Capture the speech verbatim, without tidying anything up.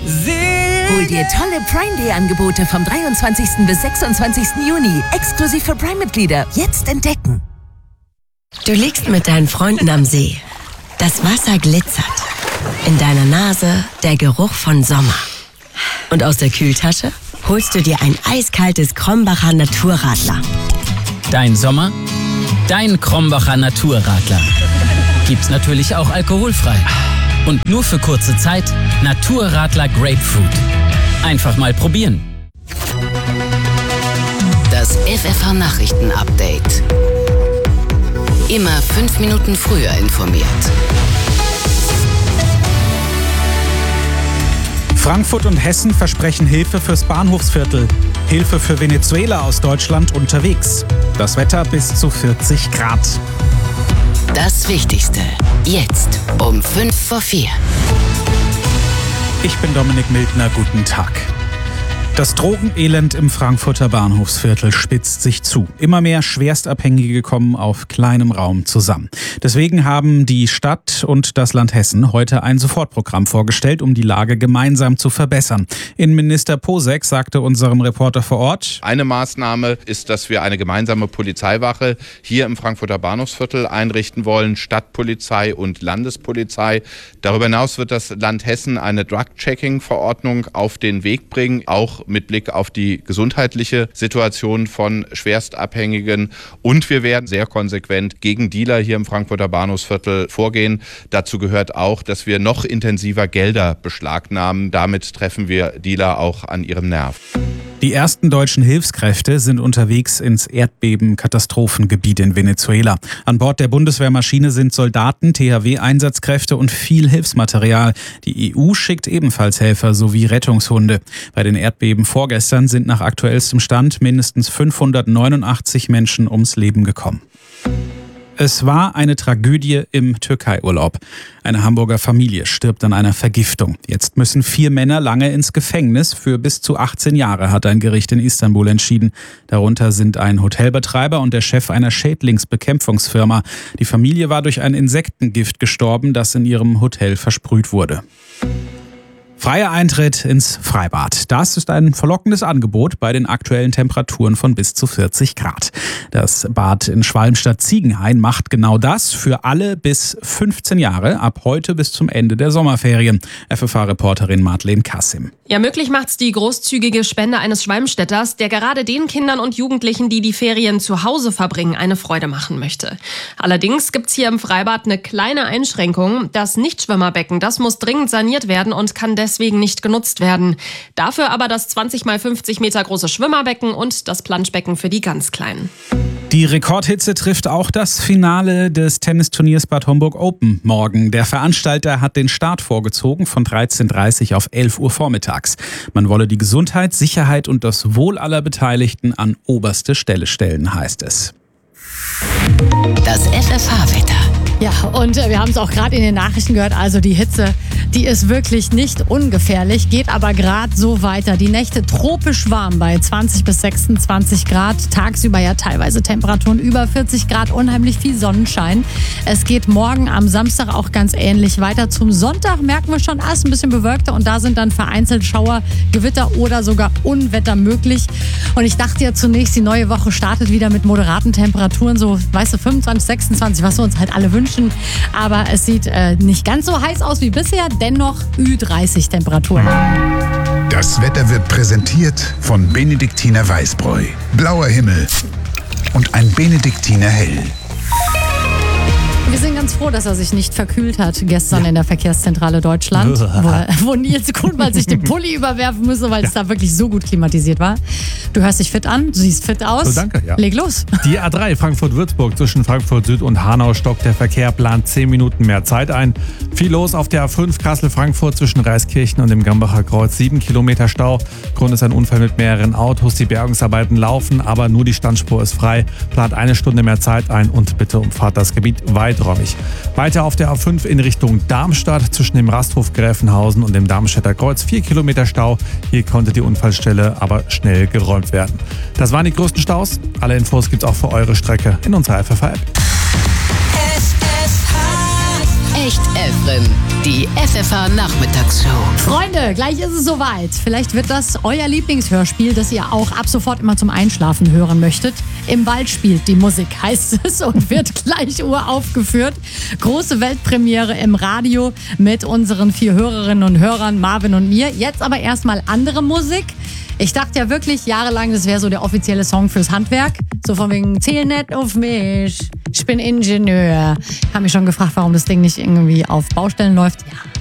Hol dir tolle Prime Day Angebote vom dreiundzwanzigsten bis sechsundzwanzigsten Juni. Exklusiv für Prime-Mitglieder. Jetzt entdecken. Du liegst mit deinen Freunden am See. Das Wasser glitzert. In deiner Nase der Geruch von Sommer. Und aus der Kühltasche holst du dir ein eiskaltes Krombacher Naturradler. Dein Sommer, dein Krombacher Naturradler. Gibt's natürlich auch alkoholfrei. Und nur für kurze Zeit Naturradler Grapefruit. Einfach mal probieren. Das F F H-Nachrichten-Update. Immer fünf Minuten früher informiert. Frankfurt und Hessen versprechen Hilfe fürs Bahnhofsviertel. Hilfe für Venezuela aus Deutschland unterwegs. Das Wetter bis zu vierzig Grad. Das Wichtigste. Jetzt um fünf vor vier. Ich bin Dominik Mildner, guten Tag. Das Drogenelend im Frankfurter Bahnhofsviertel spitzt sich zu. Immer mehr Schwerstabhängige kommen auf kleinem Raum zusammen. Deswegen haben die Stadt und das Land Hessen heute ein Sofortprogramm vorgestellt, um die Lage gemeinsam zu verbessern. Innenminister Posek sagte unserem Reporter vor Ort: Eine Maßnahme ist, dass wir eine gemeinsame Polizeiwache hier im Frankfurter Bahnhofsviertel einrichten wollen, Stadtpolizei und Landespolizei. Darüber hinaus wird das Land Hessen eine Drug-Checking-Verordnung auf den Weg bringen, auch mit Blick auf die gesundheitliche Situation von Schwerstabhängigen. Und wir werden sehr konsequent gegen Dealer hier im Frankfurter Bahnhofsviertel vorgehen. Dazu gehört auch, dass wir noch intensiver Gelder beschlagnahmen. Damit treffen wir Dealer auch an ihrem Nerv. Die ersten deutschen Hilfskräfte sind unterwegs ins Erdbeben-Katastrophengebiet in Venezuela. An Bord der Bundeswehrmaschine sind Soldaten, T H W-Einsatzkräfte und viel Hilfsmaterial. Die E U schickt ebenfalls Helfer sowie Rettungshunde. Bei den Erdbeben vorgestern sind nach aktuellstem Stand mindestens fünfhundertneunundachtzig Menschen ums Leben gekommen. Es war eine Tragödie im Türkei-Urlaub. Eine Hamburger Familie stirbt an einer Vergiftung. Jetzt müssen vier Männer lange ins Gefängnis für bis zu achtzehn Jahre, hat ein Gericht in Istanbul entschieden. Darunter sind ein Hotelbetreiber und der Chef einer Schädlingsbekämpfungsfirma. Die Familie war durch ein Insektengift gestorben, das in ihrem Hotel versprüht wurde. Freier Eintritt ins Freibad. Das ist ein verlockendes Angebot bei den aktuellen Temperaturen von bis zu vierzig Grad. Das Bad in Schwalmstadt-Ziegenhain macht genau das für alle bis fünfzehn Jahre, ab heute bis zum Ende der Sommerferien. F F H-Reporterin Madeleine Kassim. Ja, möglich macht's die großzügige Spende eines Schwalmstädters, der gerade den Kindern und Jugendlichen, die die Ferien zu Hause verbringen, eine Freude machen möchte. Allerdings gibt's hier im Freibad eine kleine Einschränkung. Das Nichtschwimmerbecken, das muss dringend saniert werden und kann deswegen deswegen nicht genutzt werden. Dafür aber das zwanzig mal fünfzig Meter große Schwimmerbecken und das Planschbecken für die ganz Kleinen. Die Rekordhitze trifft auch das Finale des Tennisturniers Bad Homburg Open morgen. Der Veranstalter hat den Start vorgezogen von dreizehn Uhr dreißig auf elf Uhr vormittags. Man wolle die Gesundheit, Sicherheit und das Wohl aller Beteiligten an oberste Stelle stellen, heißt es. Das F F H-Wetter. Ja, und wir haben es auch gerade in den Nachrichten gehört, also die Hitze, die ist wirklich nicht ungefährlich, geht aber gerade so weiter. Die Nächte tropisch warm bei zwanzig bis sechsundzwanzig Grad, tagsüber ja teilweise Temperaturen über vierzig Grad, unheimlich viel Sonnenschein. Es geht morgen am Samstag auch ganz ähnlich weiter. Zum Sonntag merken wir schon, ah, ist ein bisschen bewölkter und da sind dann vereinzelt Schauer, Gewitter oder sogar Unwetter möglich. Und ich dachte ja zunächst, die neue Woche startet wieder mit moderaten Temperaturen, so, weißt du, fünfundzwanzig, sechsundzwanzig, was wir uns halt alle wünschen. Aber es sieht äh, nicht ganz so heiß aus wie bisher, dennoch Ü dreißig Temperaturen. Das Wetter wird präsentiert von Benediktiner Weißbräu. Blauer Himmel und ein Benediktiner Hell. Wir sind ganz froh, dass er sich nicht verkühlt hat gestern ja. in der Verkehrszentrale Deutschland, wo, wo Nils Kuhnmann sich den Pulli überwerfen müsste, weil ja. es da wirklich so gut klimatisiert war. Du hörst dich fit an, du siehst fit aus. Oh, danke, ja. Leg los. Die A drei Frankfurt-Würzburg zwischen Frankfurt Süd und Hanau stockt. Der Verkehr plant zehn Minuten mehr Zeit ein. Viel los auf der A fünf Kassel-Frankfurt zwischen Reiskirchen und dem Gambacher Kreuz. sieben Kilometer Stau. Grund ist ein Unfall mit mehreren Autos. Die Bergungsarbeiten laufen, aber nur die Standspur ist frei. Plant eine Stunde mehr Zeit ein und bitte umfahrt das Gebiet weiträumig. Weiter auf der A fünf in Richtung Darmstadt zwischen dem Rasthof Gräfenhausen und dem Darmstädter Kreuz. vier Kilometer Stau. Hier konnte die Unfallstelle aber schnell geräumt werden. Das waren die größten Staus. Alle Infos gibt's auch für eure Strecke in unserer F F H-App. Echt Efren, die F F H-Nachmittagsshow. Freunde, gleich ist es soweit. Vielleicht wird das euer Lieblingshörspiel, das ihr auch ab sofort immer zum Einschlafen hören möchtet. Im Wald spielt die Musik, heißt es, und wird gleich uraufgeführt. Große Weltpremiere im Radio mit unseren vier Hörerinnen und Hörern, Marvin und mir. Jetzt aber erstmal andere Musik. Ich dachte ja wirklich jahrelang, das wäre so der offizielle Song fürs Handwerk. So von wegen, zähl nicht auf mich, ich bin Ingenieur. Ich habe mich schon gefragt, warum das Ding nicht irgendwie auf Baustellen läuft. Ja,